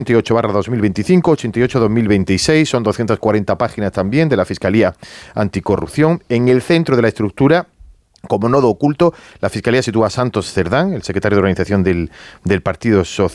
88/2025, 88/2026, son 240 páginas también de la Fiscalía Anticorrupción. En el centro de la estructura, como nodo oculto, la Fiscalía sitúa a Santos Cerdán, el secretario de organización del Partido Socialista.